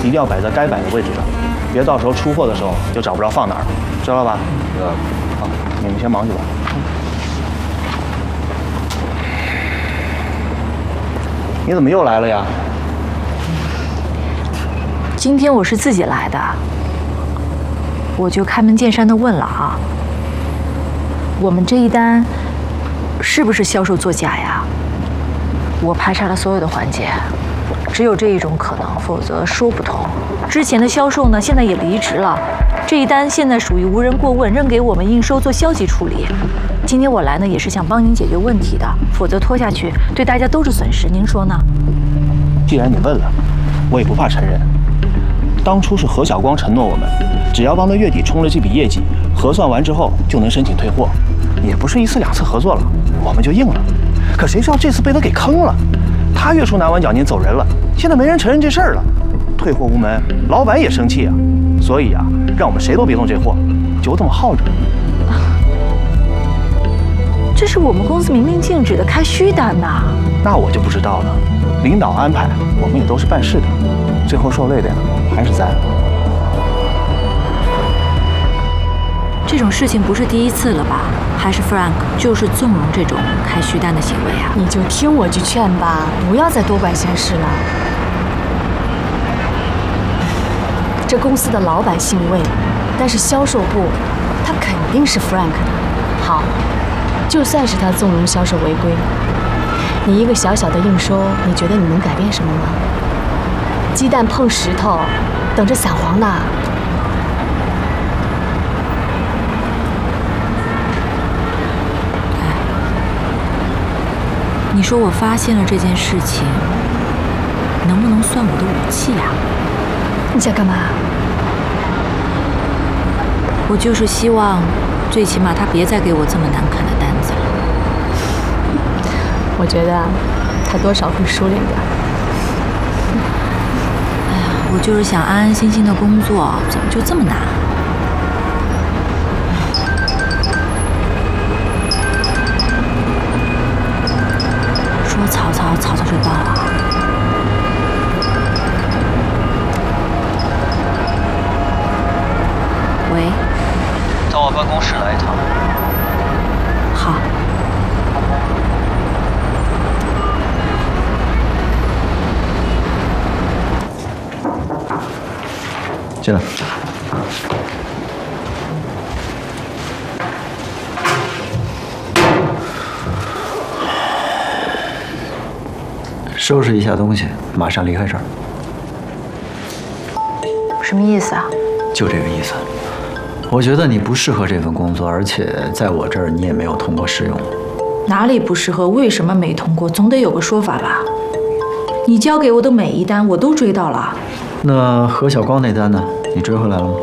定要摆在该摆的位置上，别到时候出货的时候就找不着放哪儿了，知道吧？ 知道。 好，你们先忙去吧。你怎么又来了呀？ 今天我是自己来的，我就开门见山的问了啊，我们这一单是不是销售作假呀？我排查了所有的环节，只有这一种可能，否则说不通。之前的销售呢，现在也离职了，这一单现在属于无人过问，扔给我们应收做消极处理。今天我来呢，也是想帮您解决问题的，否则拖下去对大家都是损失，您说呢？ 既然你问了，我也不怕承认。当初是何晓光承诺我们，只要帮他月底冲了这笔业绩，核算完之后就能申请退货，也不是1次2次合作了，我们就应了。可谁知道这次被他给坑了，他月初拿完奖金走人了，现在没人承认这事儿了，退货无门，老板也生气啊，所以啊，让我们谁都别动这货，就这么耗着。 这是我们公司明令禁止的开虚单呐。 那我就不知道了，领导安排，我们也都是办事的，最后受累的呀还是咱。 这种事情不是第一次了吧？还是 Frank 就是纵容这种开虚单的行为啊？ 你就听我句劝吧，不要再多管闲事了。这公司的老板姓魏，但是销售部他肯定是 Frank 的。好，就算是他纵容销售违规，你一个小小的应收，你觉得你能改变什么吗？鸡蛋碰石头，等着散黄呢。 你说我发现了这件事情，能不能算我的武器呀？ 你想干嘛？ 我就是希望，最起码他别再给我这么难看的单子了。 我觉得他多少会收敛点。 哎呀，我就是想安安心心的工作，怎么就这么难？说曹操，曹操就到了。喂， 到我办公室来一趟。 好。 进来。收拾一下东西，马上离开这儿。 什么意思啊？ 就这个意思。我觉得你不适合这份工作，而且在我这儿你也没有通过试用。 哪里不适合？为什么没通过？总得有个说法吧？你交给我的每一单，我都追到了。 那何晓光那单呢？你追回来了吗？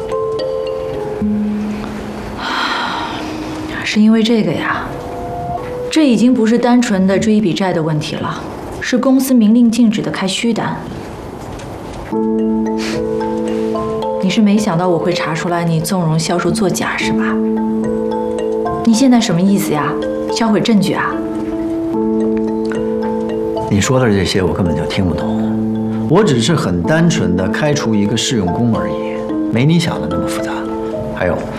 是因为这个呀？这已经不是单纯的追一笔债的问题了，是公司明令禁止的开虚单。你是没想到我会查出来你纵容销售作假是吧？你现在什么意思呀？销毁证据啊？ 你说的这些我根本就听不懂，我只是很单纯的开除一个试用工而已，没你想的那么复杂。还有，